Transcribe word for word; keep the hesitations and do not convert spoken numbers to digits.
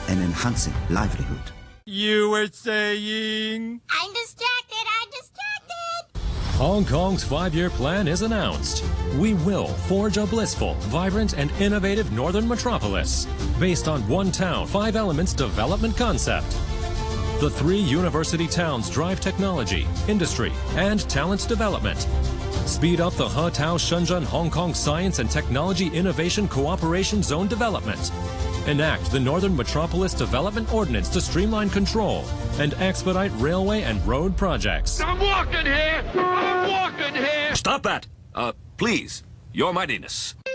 and enhancing livelihood. You were saying? I'm distracted, I'm distracted! Hong Kong's five-year plan is announced. We will forge a blissful, vibrant, and innovative northern metropolis based on one town, five elements development concept. The three university towns drive technology, industry, and talent development. Speed up the He-Tao Shenzhen Hong Kong Science and Technology Innovation Cooperation Zone development. Enact the Northern Metropolis Development Ordinance to streamline control and expedite railway and road projects. I'm walking here! I'm walking here! Stop that! Uh, please, Your Mightiness.